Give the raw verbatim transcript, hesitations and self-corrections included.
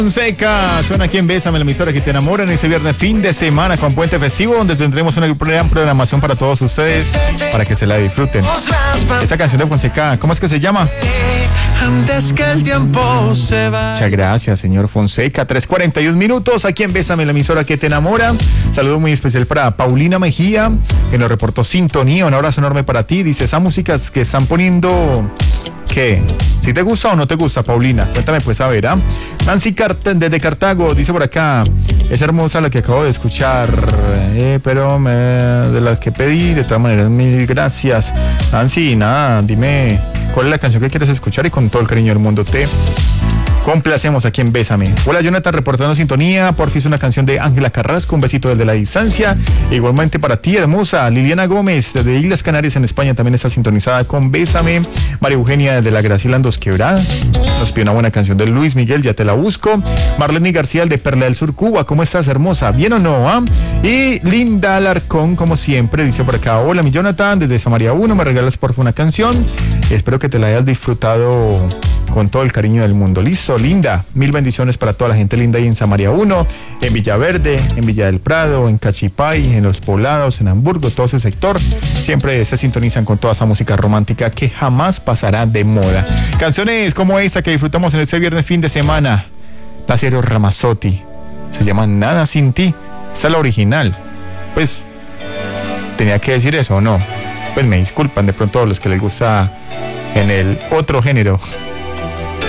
Fonseca suena aquí en Bésame, la emisora que te enamora, en ese viernes fin de semana con puente festivo, donde tendremos una gran programación para todos ustedes, para que se la disfruten. Esa canción de Fonseca, ¿cómo es que se llama? Antes que el tiempo se va. Muchas gracias, señor Fonseca. tres cuarenta y un minutos aquí en Bésame, la emisora que te enamora. Saludo muy especial para Paulina Mejía, que nos reportó sintonía. Un abrazo enorme para ti. Dice, esa música que están poniendo, ¿qué? ¿Si te gusta o no te gusta, Paulina? Cuéntame pues a ver, ¿ah? Nancy Cart desde Cartago dice por acá, es hermosa la que acabo de escuchar, eh, pero me, de las que pedí, de todas maneras, mil gracias. Nancy, nada, dime cuál es la canción que quieres escuchar y con todo el cariño del mundo te complacemos aquí en Bésame. Hola, Jonathan, reportando sintonía. Por fin es una canción de Ángela Carrasco, un besito desde la distancia. Igualmente para ti, hermosa. Liliana Gómez, desde Islas Canarias en España, también está sintonizada con Bésame. María Eugenia, desde la Graciela Dos Quebradas, nos pide una buena canción de Luis Miguel, ya te la busco. Marlene García, de Perla del Sur, Cuba, ¿cómo estás, hermosa? ¿Bien o no? ¿Ah? Y Linda Alarcón, como siempre, dice por acá, hola, mi Jonathan, desde Samaria uno, me regalas por favor una canción. Espero que te la hayas disfrutado con todo el cariño del mundo. Listo, linda. Mil bendiciones para toda la gente linda ahí en Samaria uno, en Villaverde, en Villa del Prado, en Cachipay, en Los Poblados, en Hamburgo, todo ese sector. Siempre se sintonizan con toda esa música romántica que jamás pasará de moda. Canciones como esta que disfrutamos en este viernes fin de semana. La serie Ramazzotti. Se llama Nada sin ti. Esta es la original. Pues, tenía que decir eso, ¿o no? Pues me disculpan de pronto a los que les gusta en el otro género.